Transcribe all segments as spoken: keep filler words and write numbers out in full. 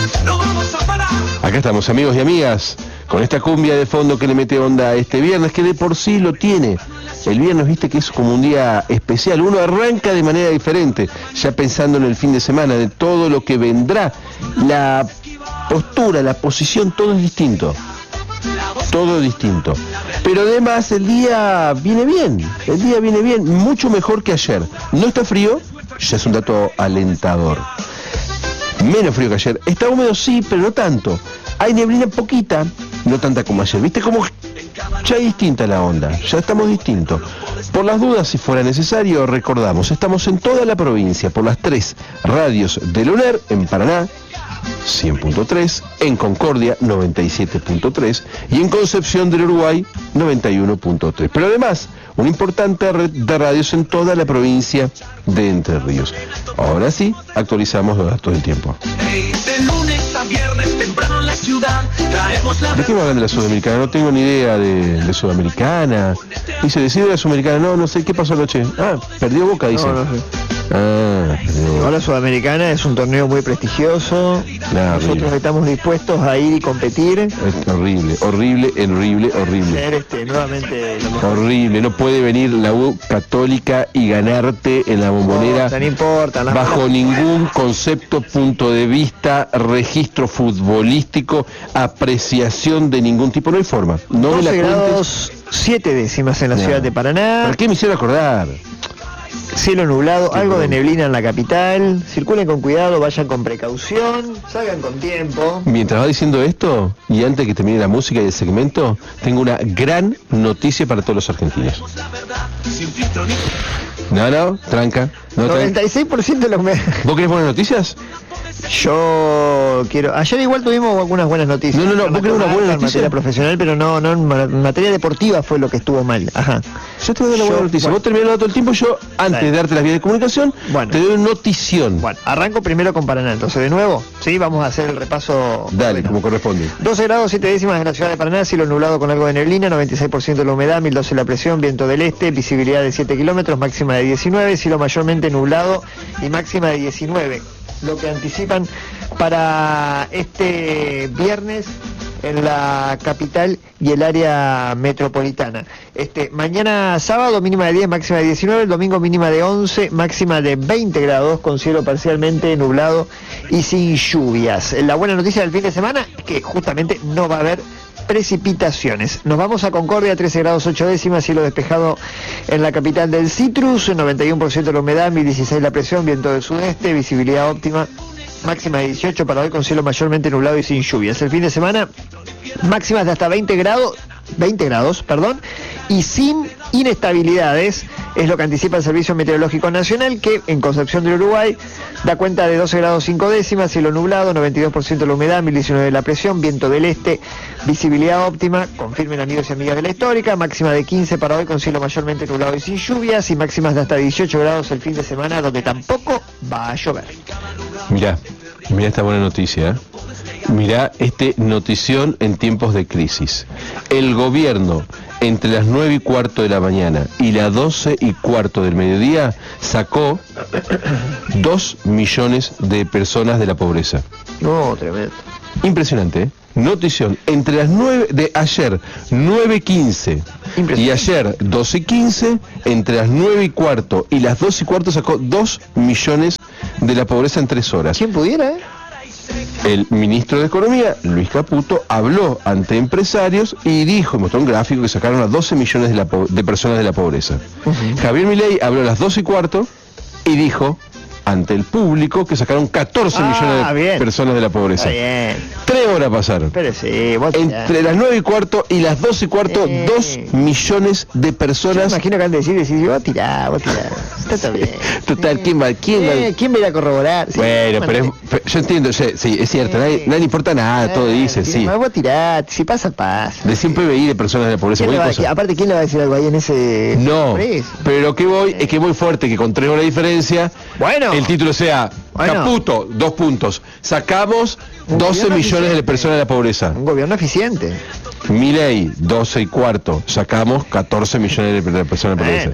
Acá estamos, amigos y amigas, con esta cumbia de fondo que le mete onda a este viernes, que de por sí lo tiene. El viernes, viste que es como un día especial, uno arranca de manera diferente, ya pensando en el fin de semana, de todo lo que vendrá, la postura, la posición, todo es distinto. Todo distinto. Pero además el día viene bien, el día viene bien, mucho mejor que ayer. No está frío, ya es un dato alentador. Menos frío que ayer. Está húmedo sí, pero no tanto. Hay neblina poquita, no tanta como ayer. ¿Viste cómo ya es distinta la onda? Ya estamos distintos. Por las dudas, si fuera necesario, recordamos, estamos en toda la provincia, por las tres radios de Lunar, en Paraná, cien punto tres, en Concordia, noventa y siete punto tres, y en Concepción del Uruguay, noventa y uno punto tres. Pero además, una importante red de radios en toda la provincia de Entre Ríos. Ahora sí, actualizamos los datos del tiempo. ¿De qué me hablan de la Sudamericana? No tengo ni idea de, de Sudamericana. Dice, decide la Sudamericana. No, no sé, ¿qué pasó anoche? Ah, perdió Boca, dice. No, no sé. Ah, no, la Sudamericana es un torneo muy prestigioso. Nah, nosotros horrible. Estamos dispuestos a ir y competir. Es horrible, horrible, horrible, horrible. Ser este, nuevamente lo mejor. Horrible, no puede venir la U Católica y ganarte en la Bombonera. No, no importa, no bajo importa. Ningún concepto, punto de vista, registro futbolístico, apreciación de ningún tipo. No hay forma. No doce me la grados, siete décimas en la no. ciudad de Paraná. ¿Por qué me hicieron acordar? Cielo nublado, algo bueno. de neblina en la capital. Circulen con cuidado, vayan con precaución, salgan con tiempo. Mientras va diciendo esto, y antes que termine la música y el segmento, tengo una gran noticia para todos los argentinos. No, no, tranca. No, noventa y seis por ciento de la humedad. ¿Vos querés poner noticias? Yo quiero... Ayer igual tuvimos algunas buenas noticias. No, no, no, vos querés una buena noticia. En materia profesional, pero no, no, en materia deportiva fue lo que estuvo mal. Ajá. Yo te voy a dar una buena noticia. Bueno. Vos terminás todo el tiempo, yo, antes Dale. de darte las vías de comunicación, bueno. te doy notición. Bueno, arranco primero con Paraná. Entonces, de nuevo, sí, vamos a hacer el repaso. Dale, bueno. como corresponde. doce grados, siete décimas en la ciudad de Paraná, cielo nublado con algo de neblina, noventa y seis por ciento de la humedad, mil doce la presión, viento del este, visibilidad de siete kilómetros, máxima de diecinueve, cielo mayormente nublado y máxima de diecinueve. Lo que anticipan para este viernes en la capital y el área metropolitana. Este mañana sábado mínima de diez, máxima de diecinueve, el domingo mínima de once, máxima de veinte grados con cielo parcialmente nublado y sin lluvias. La buena noticia del fin de semana es que justamente no va a haber precipitaciones. Nos vamos a Concordia, trece grados ocho décimas, cielo despejado en la capital del Citrus, noventa y uno por ciento la humedad, mil dieciséis la presión, viento del sudeste, visibilidad óptima, máxima de dieciocho para hoy con cielo mayormente nublado y sin lluvias. El fin de semana, máximas de hasta veinte grados, veinte grados, perdón, y sin inestabilidades, es lo que anticipa el Servicio Meteorológico Nacional, que en Concepción del Uruguay da cuenta de doce grados cinco décimas, cielo nublado, noventa y dos por ciento la humedad, mil diecinueve la presión, viento del este, visibilidad óptima, confirmen amigos y amigas de la histórica, máxima de quince para hoy con cielo mayormente nublado y sin lluvias, y máximas de hasta dieciocho grados el fin de semana, donde tampoco va a llover. Mirá, mirá esta buena noticia, ¿eh? Mirá este notición en tiempos de crisis. El gobierno, entre las nueve y cuarto de la mañana y las doce y cuarto del mediodía, sacó dos millones de personas de la pobreza. No, tremendo. Impresionante, ¿eh? Notición, entre las nueve de ayer, nueve quince, y ayer, doce quince, entre las nueve y cuarto y las doce y cuarto sacó dos millones de la pobreza en tres horas. ¿Quién pudiera, eh? El ministro de Economía, Luis Caputo, habló ante empresarios y dijo, mostró un gráfico que sacaron a doce millones de, la de personas de la pobreza. Uh-huh. Javier Milei habló a las doce y cuarto y dijo ante el público que sacaron catorce ah, millones de bien. personas de la pobreza. Bien. Tres horas pasaron. Pero sí, vos entre las nueve y cuarto y las doce y cuarto, eh. dos millones de personas. Yo imagino que han de decir, decir, vos tirá, vos tirá. Está bien. Total, ¿quién va? ¿Quién, eh, ¿quién va a ir a corroborar? Sí, bueno, pero es, yo entiendo, sí, es cierto, eh. nadie, nadie le importa nada, eh. todo dice, sí. sí. Vos tirá, si pasa, pasa. De siempre veí de personas de la pobreza. Va, cosa. Aparte, ¿quién le va a decir algo ahí en ese...? No, pero lo que voy eh. es que voy fuerte, que con tres horas de diferencia, bueno, el título sea... Bueno. Caputo, dos puntos. Sacamos doce millones de personas de la pobreza. Un gobierno eficiente. Milei, doce y cuarto. Sacamos catorce millones de personas de la pobreza.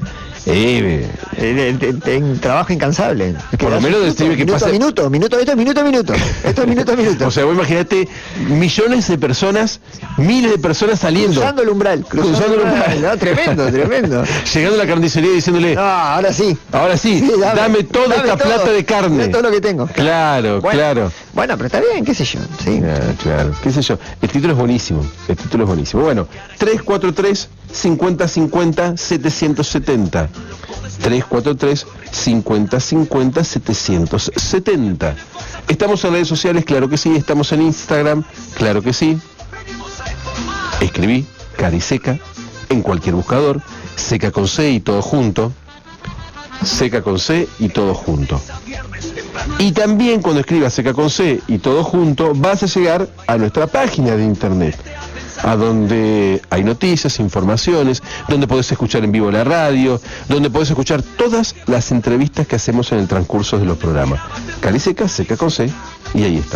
Eh, Eh, de- de- En trabajo incansable. Por lo menos decime que minuto pase- a minuto, minuto, esto es minuto a minuto. Esto es minuto a minuto. o sea, vos imaginate millones de personas, miles de personas saliendo, Cruzando el umbral. Cruzando, Cruzando el umbral. No, tremendo, tremendo. llegando a la carnicería y diciéndole, No, ahora sí. ahora sí, Sí, dame, toda dame esta todo, plata de carne. dame todo lo que tengo. Claro, Bueno, claro. Bueno, pero está bien, qué sé yo. Sí. Ah, claro, qué sé yo. El título es buenísimo. El título es buenísimo. Bueno, tres cuatro tres, cincuenta cincuenta, setecientos setenta. tres cuatro tres, cincuenta cincuenta, setecientos setenta. Estamos en redes sociales, claro que sí. Estamos en Instagram, claro que sí. Escribí Cariseca en cualquier buscador. Seca con C y todo junto. Seca con C y todo junto. Y también cuando escribas Seca con C y todo junto, vas a llegar a nuestra página de internet, a donde hay noticias, informaciones, donde podés escuchar en vivo la radio, donde podés escuchar todas las entrevistas que hacemos en el transcurso de los programas. Cariseca, Seca con C, y ahí está.